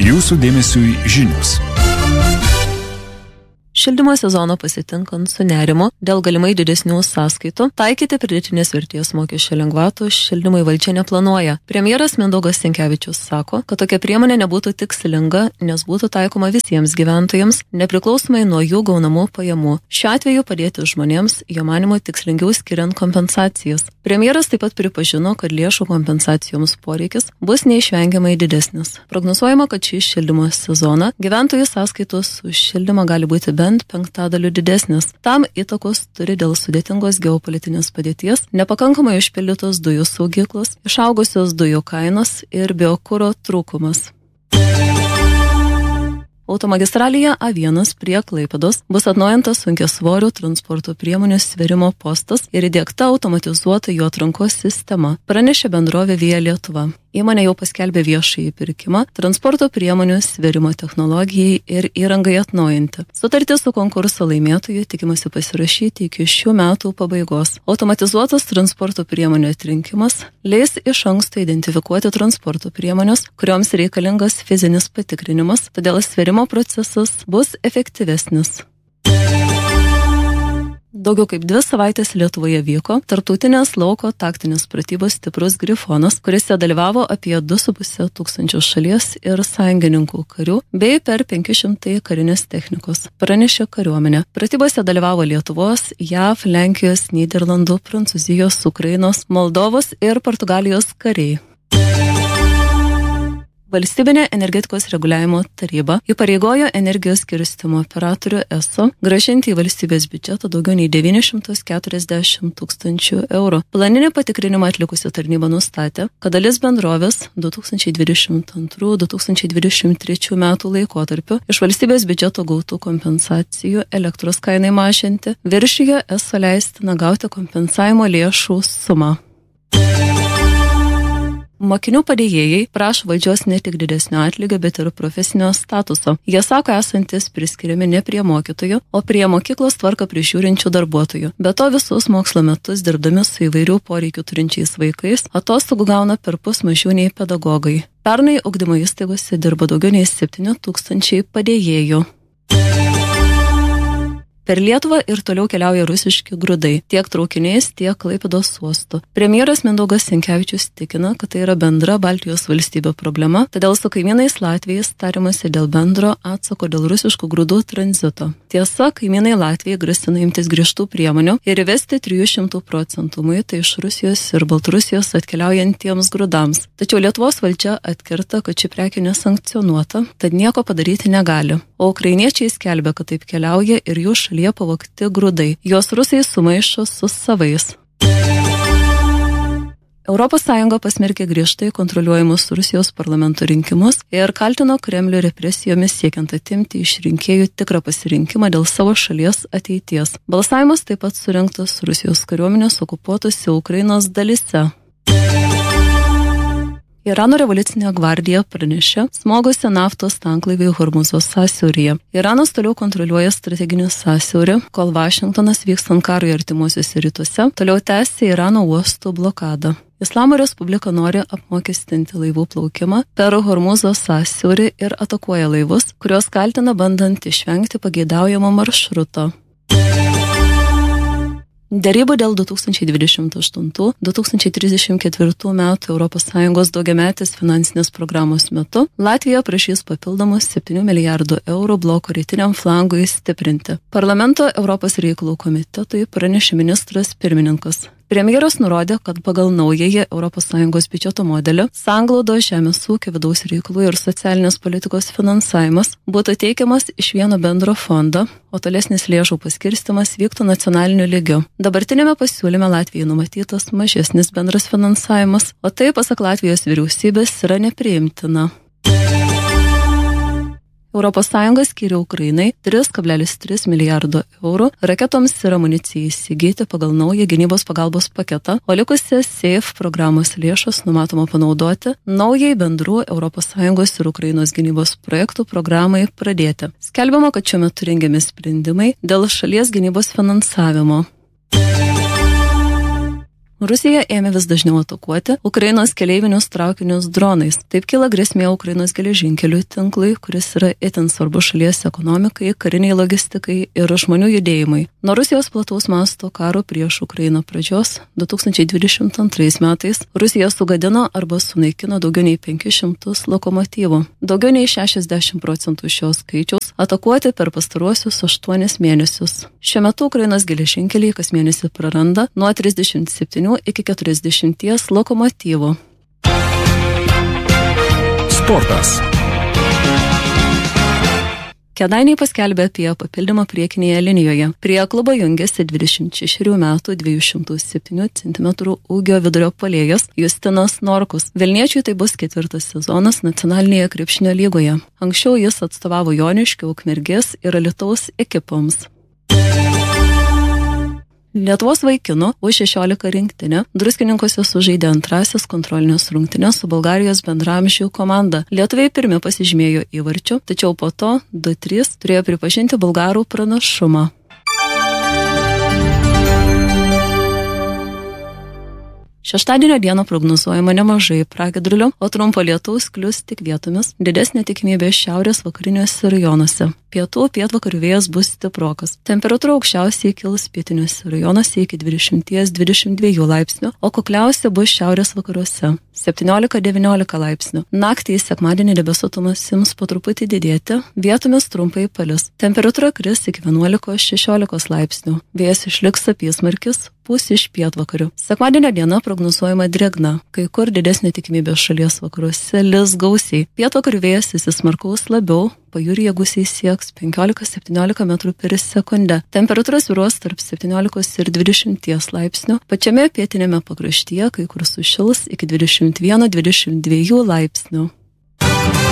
Jūsų dėmesiui žinios. Šildymo sezoną pasitinkant su nerimu dėl galimai didesnių sąskaitų, taikyti pridėtinės vertės mokesčio lengvatų šildymui valdžia neplanuoja. Premjeras Mindaugas Sinkevičius sako, kad tokia priemonė nebūtų tikslinga, nes būtų taikoma visiems gyventojams, nepriklausomai nuo jų gaunamų pajamų. Šiuo atveju padėti žmonėms, jo manimo, tikslingiau skiriant kompensacijas. Premjeras taip pat pripažino, kad lėšų kompensacijoms poreikis bus neišvengiamai didesnis. Prognozuojama, kad šį šildymo sezoną gyventojų sąskaitos už šildymą gali būti bent 5% didesnis. Tam įtakos turi dėl sudėtingos geopolitinės padėties, nepakankamai užpildytos dujų saugyklos, išaugusios dujų kainos ir biokuro trūkumas. Automagistralėje A1 prie Klaipėdos bus atnaujintas sunkiasvorių transporto priemonių svėrimo postas ir įdiegta automatizuota jų atrankos sistema, pranešė bendrovė Via Lietuva. Įmonė jau paskelbė viešąjį pirkimą transporto priemonių svėrimo technologijai ir įrangai atnaujinti. Sutartį su konkurso laimėtoju tikimasi pasirašyti iki šių metų pabaigos. Automatizuotas transporto priemonių atrinkimas leis iš anksto identifikuoti transporto priemonės, kurioms reikalingas fizinis patikrinimas, todėl svėrimo procesas bus efektyvesnis. Daugiau kaip 2 savaitės Lietuvoje vyko tarptautinės lauko taktinės pratybos Stiprus Grifonas, kuriuose dalyvavo apie 2,5 tūkstančių šalies ir sąjungininkų karių bei per 500 karinės technikos, pranešė kariuomenė. Pratybose dalyvavo Lietuvos, JAV, Lenkijos, Nyderlandų, Prancūzijos, Ukrainos, Moldovos ir Portugalijos kariai. Valstybinė energetikos reguliavimo taryba įpareigojo energijos skirstymo operatorių ESO grąžinti į valstybės biudžetą daugiau nei 940 tūkstančių eurų. Planinį patikrinimą atlikusi tarnyba nustatė, kad dalis bendrovės 2022-2023 metų laikotarpiu iš valstybės biudžeto gautų kompensacijų elektros kainai mažinti viršijo ESO leistiną gauti kompensavimo lėšų sumą. Mokinių padėjėjai prašo valdžios ne tik didesnio atlygio, bet ir profesinio statuso. Jie sako esantis priskiriami ne prie mokytojų, o prie mokyklos tvarką prižiūrinčių darbuotojų. Be to visus mokslo metus dirbdami su įvairių poreikių turinčiais vaikais, atostogų gauna perpus mažiau nei pedagogai. Pernai ugdymo įstaigose dirba daugiau nei 7 tūkstančiai padėjėjų. Per Lietuvą ir toliau keliauja rusiški grūdai, tiek traukiniais, tiek Klaipėdos uostu. Premjeras Mindaugas Sinkevičius tikina, kad tai yra bendra Baltijos valstybių problema, todėl su kaimynais Latvijais tariamasi dėl bendro atsako dėl rusiškų grūdų tranzito. Tiesa, kaimynai Latvijai grasina imtis griežtų priemonių ir įvesti 300% muitą iš Rusijos ir Baltarusijos atkeliaujantiems grūdams. Tačiau Lietuvos valdžia atkerta, kad ši prekė nesankcionuota, tad nieko padaryti negali. O ukrainiečiai skelbia, kad taip keliauja ir jų šalyje pavogti grūdai. Jos rusai sumaišo su savais. ES pasmerkė griežtai kontroliuojamus Rusijos parlamento rinkimus ir kaltino Kremlių represijomis siekiant atimti iš rinkėjų tikrą pasirinkimą dėl savo šalies ateities. Balsavimas taip pat surengtas Rusijos kariuomenės okupuotose Ukrainos dalyse. Irano revoliucinė gvardija pranešė smogusią naftos tanklaivį Hormūzo sąsiauryje. Iranas toliau kontroliuoja strateginį sąsiaurį, kol Vašingtonas vykstant karui artimuosiuose rytuose toliau tęsia Irano uostų blokadą. Islamo Respublika nori apmokestinti laivų plaukimą per Hormūzo sąsiaurį ir atakuoja laivus, kuriuos kaltina bandant išvengti pageidaujamo maršruto. Derybų dėl 2028-2034 metų ES daugiametės finansinės programos metu Latvija prašys papildomus 7 milijardų eurų bloko rytiniam flangui stiprinti. Parlamento Europos reikalų komitetui pranešė ministras pirmininkas. Premjeras nurodė, kad pagal naująjį ES biudžeto modelį sanglaudos, žemės ūkio, vidaus reikalų ir socialinės politikos finansavimas būtų teikiamas iš vieno bendro fondo, o tolesnis lėšų paskirstymas vyktų nacionaliniu lygiu. Dabartinėme pasiūlyme Latvijai numatytas mažesnis bendras finansavimas, o tai, pasak Latvijos vyriausybės, yra nepriimtina. ES skiria Ukrainai 3,3 milijardo eurų raketoms ir amunicijai įsigyti pagal naują gynybos pagalbos paketą, o likusias SAFE programos lėšas numatoma panaudoti naujai bendrų ES ir Ukrainos gynybos projektų programai pradėti. Skelbiama, kad šiuo metu rengiami sprendimai dėl šalies gynybos finansavimo. Rusija ėmė vis dažniau atakuoti Ukrainos keleivinius traukinius dronais. Taip kyla grėsmė Ukrainos geležinkelių tinklui, kuris yra itin svarbus šalies ekonomikai, kariniai logistikai ir žmonių judėjimai. Nuo Rusijos plataus masto karo prieš Ukrainą pradžios 2022 metais Rusija sugadino arba sunaikino daugiau nei 500 lokomotyvų. Daugiau nei 60% šios skaičiaus atakuoti per pastaruosius 8 mėnesius. Šiuo metu Ukrainos geležinkeliai kas mėnesį praranda nuo 37 iki 40 lokomotyvų. Sportas. Kėdainiai paskelbė apie papildymą priekinėje linijoje. Prie klubo jungiasi 26 metų 207 cm ūgio vidurio puolėjas Justinas Norkus. Vilniečiui tai bus 4. sezonas nacionalinėje krepšinio lygoje. Anksčiau jis atstovavo Joniškio, Ukmergės ir Alytaus ekipoms. Lietuvos vaikinų U16 rinktinė Druskininkuose sužaidė antrasis kontrolinės rungtynes su Bulgarijos bendramžių komanda. Lietuviai pirmi pasižymėjo įvarčiu, tačiau po to 2-3 turėjo pripažinti bulgarų pranašumą. Šeštadienio dieną prognozuojama nemažai pragiedrulių, o trumpo lietaus klius tik vietomis, didesnė tikimybė šiaurės vakariniuose rajonuose. Pietvakarių vėjas bus stiprokas. Temperatūra aukščiausiai kils pietiniuose rajonuose iki 20-22 laipsnių, o kukliausia bus šiaurės vakaruose 17-19 laipsnių. Naktį į sekmadienį debesuotumas ims po truputį didėti, vietomis trumpai palis. Temperatūra kris iki 11-16 laipsnių. Vėjas išliks apysmarkis, pūs iš pietvakarių. Sekmadienio diena prognozuojama drėgna, kai kur didesnė tikimybė šalies vakaruose lis gausiai. Pietvakarių vėjas įsismarkaus labiau, pajūryje gūsiai sieks 15-17 metrų per sekundę. Temperatūra svyruos tarp 17 ir 20 laipsnių. Pačiame pietinėme pakraštyje kai kur sušils iki 21-22 laipsnių.